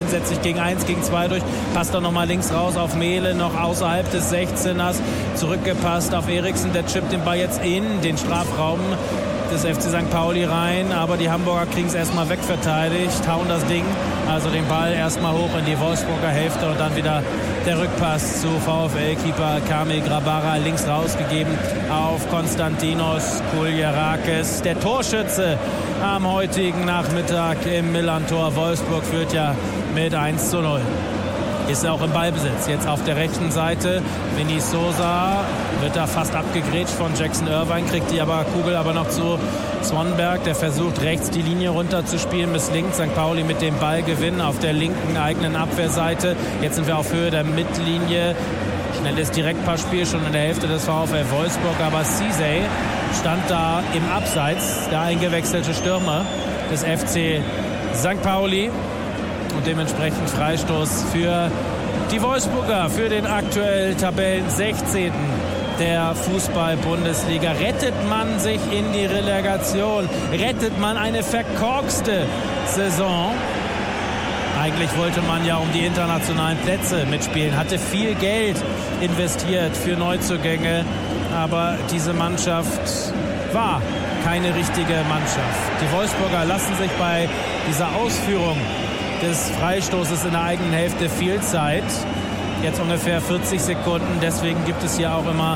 setzt sich gegen 1, gegen 2 durch, passt dann nochmal links raus auf Mehle, noch außerhalb des 16ers, zurückgepasst auf Eriksen, der chippt den Ball jetzt in den Strafraum des FC St. Pauli rein, aber die Hamburger kriegen es erstmal wegverteidigt, hauen das Ding, also den Ball erstmal hoch in die Wolfsburger Hälfte und dann wieder der Rückpass zu VfL-Keeper Kamil Grabara, links rausgegeben auf Konstantinos Kuljerakis. Der Torschütze am heutigen Nachmittag im Millern-Tor. Wolfsburg führt ja mit 1:0. Ist auch im Ballbesitz. Jetzt auf der rechten Seite. Vini Sousa wird da fast abgegrätscht von Jackson Irvine, kriegt die Kugel aber noch zu Swanberg. Der versucht rechts die Linie runterzuspielen, misslingt. St. Pauli mit dem Ballgewinn auf der linken eigenen Abwehrseite. Jetzt sind wir auf Höhe der Mittellinie. Schnelles Direktpassspiel schon in der Hälfte des VfL Wolfsburg. Aber Cizey stand da im Abseits, der eingewechselte Stürmer des FC St. Pauli. Und dementsprechend Freistoß für die Wolfsburger, für den aktuell Tabellen 16. der Fußball-Bundesliga. Rettet man sich in die Relegation? Rettet man eine verkorkste Saison? Eigentlich wollte man ja um die internationalen Plätze mitspielen, hatte viel Geld investiert für Neuzugänge, aber diese Mannschaft war keine richtige Mannschaft. Die Wolfsburger lassen sich bei dieser Ausführung des Freistoßes in der eigenen Hälfte viel Zeit. Jetzt ungefähr 40 Sekunden. Deswegen gibt es hier auch immer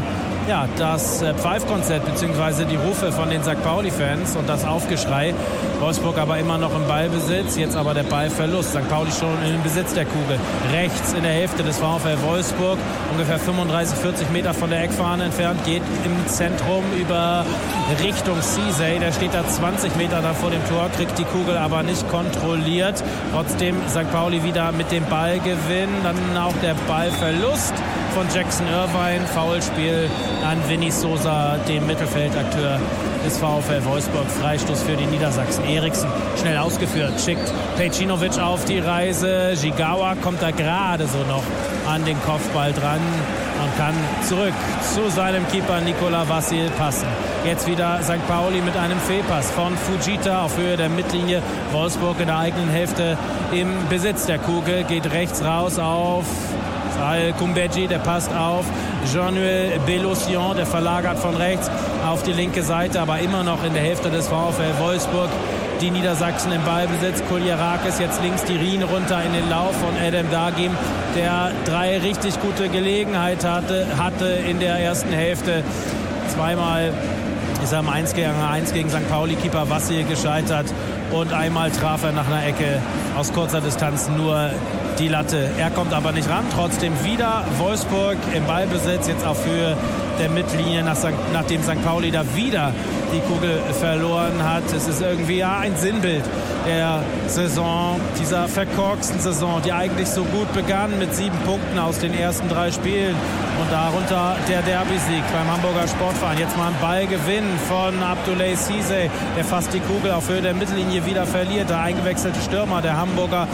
das Pfeifkonzert bzw. die Rufe von den St. Pauli-Fans und das Aufgeschrei. Wolfsburg aber immer noch im Ballbesitz, jetzt aber der Ballverlust. St. Pauli schon in Besitz der Kugel. Rechts in der Hälfte des VfL Wolfsburg, ungefähr 35, 40 Meter von der Eckfahne entfernt, geht im Zentrum über Richtung Cizey. Der steht da 20 Meter da vor dem Tor, kriegt die Kugel aber nicht kontrolliert. Trotzdem St. Pauli wieder mit dem Ballgewinn. Dann auch der Ballverlust von Jackson Irvine. Foulspiel an Vini Sousa, dem Mittelfeldakteur des VfL Wolfsburg. Freistoß für die Niedersachsen. Eriksen schnell ausgeführt, schickt Pejcinovic auf die Reise. Jigawa kommt da gerade so noch an den Kopfball dran und kann zurück zu seinem Keeper Nicola Vassil passen. Jetzt wieder St. Pauli mit einem Fehlpass von Fujita auf Höhe der Mittellinie. Wolfsburg in der eigenen Hälfte im Besitz der Kugel, geht rechts raus auf Al-Kumbeji, der passt auf Jean-Noël Belocian, der verlagert von rechts auf die linke Seite, aber immer noch in der Hälfte des VfL Wolfsburg. Die Niedersachsen im Ballbesitz. Kuljerakis jetzt links die Rien runter in den Lauf von Adem Dagim, der 3 richtig gute Gelegenheiten hatte in der ersten Hälfte. Zweimal ist er am 1 gegen St. Pauli-Keeper Vassil gescheitert und einmal traf er nach einer Ecke aus kurzer Distanz nur die Latte. Er kommt aber nicht ran. Trotzdem wieder Wolfsburg im Ballbesitz, jetzt auf Höhe der Mittellinie, nachdem St. Pauli da wieder die Kugel verloren hat. Es ist irgendwie ein Sinnbild der Saison, dieser verkorksten Saison, die eigentlich so gut begann mit 7 Punkten aus den ersten 3 Spielen und darunter der Derby-Sieg beim Hamburger Sportverein. Jetzt mal ein Ballgewinn von Abdoulaye Cizey, der fast die Kugel auf Höhe der Mittellinie wieder verliert. Der eingewechselte Stürmer der Hamburger,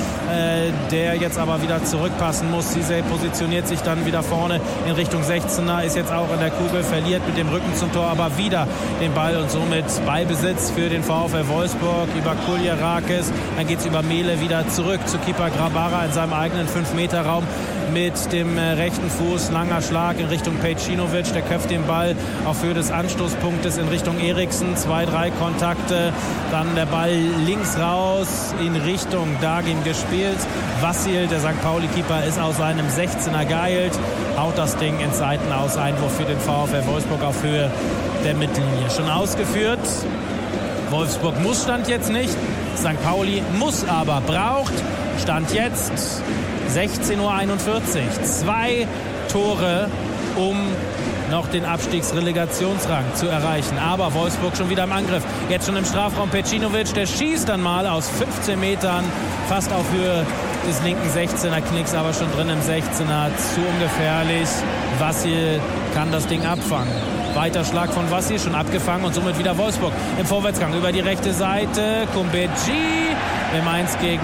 der jetzt aber wieder zurückpassen muss. Cizey positioniert sich dann wieder vorne in Richtung 16er, ist jetzt auch in der Kugel, verliert mit dem Rücken zum Tor, aber wieder den Ball und somit Ballbesitz für den VfL Wolfsburg über Kuljerakis. Dann geht es über Mehle wieder zurück zu Keeper Grabara in seinem eigenen 5-Meter-Raum mit dem rechten Fuß. Langer Schlag in Richtung Pejcinovic, der köpft den Ball auf Höhe des Anstoßpunktes in Richtung Eriksen. 2, 3 Kontakte, dann der Ball links raus in Richtung Dagim gespielt. Vassil, der St. Pauli-Keeper, ist aus seinem 16er geeilt, haut das Ding ins Seitenaus, Einwurf für den VfL Wolfsburg auf Höhe der Mittellinie. Schon ausgeführt. Wolfsburg muss, stand jetzt nicht. St. Pauli muss aber, braucht, stand jetzt 16:41 Uhr. 2 Tore, um noch den Abstiegsrelegationsrang zu erreichen. Aber Wolfsburg schon wieder im Angriff. Jetzt schon im Strafraum Pejcinovic, der schießt dann mal aus 15 Metern, fast auf Höhe des linken 16er Knicks, aber schon drin im 16er. Zu ungefährlich. Vassil kann das Ding abfangen. Weiter Schlag von Vassil, schon abgefangen und somit wieder Wolfsburg im Vorwärtsgang über die rechte Seite. Kumbeji im 1 gegen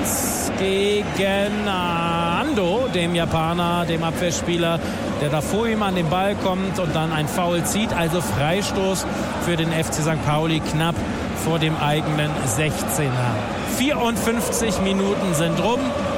1 gegen Ando, dem Japaner, dem Abwehrspieler, der da vor ihm an den Ball kommt und dann ein Foul zieht. Also Freistoß für den FC St. Pauli knapp vor dem eigenen 16er. 54 Minuten sind rum.